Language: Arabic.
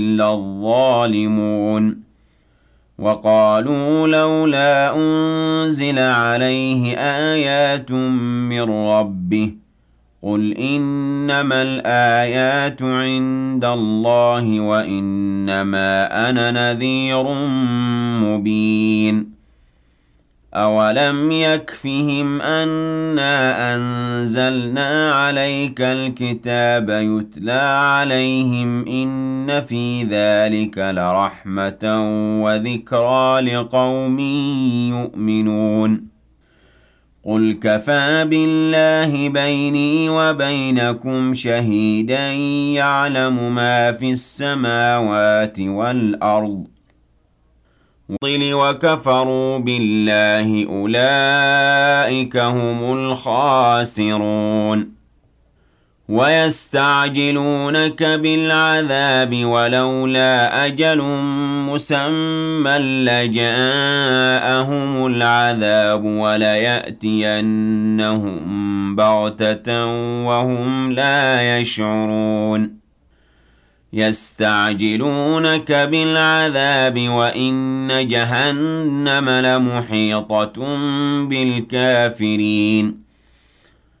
إلا الظالمون وقالوا لولا أنزل عليه آيات من ربه قل إنما الآيات عند الله وإنما أنا نذير مبين أولم يكفهم أنا أنزلنا عليك الكتاب يتلى عليهم إن في ذلك لرحمة وذكرى لقوم يؤمنون قل كفى بالله بيني وبينكم شهيدا يعلم ما في السماوات والأرض وكفروا بالله أولئك هم الخاسرون ويستعجلونك بالعذاب ولولا أجل مسمى لجاءهم العذاب وليأتينهم بغتة وهم لا يشعرون يستعجلونك بالعذاب وإن جهنم لمحيطة بالكافرين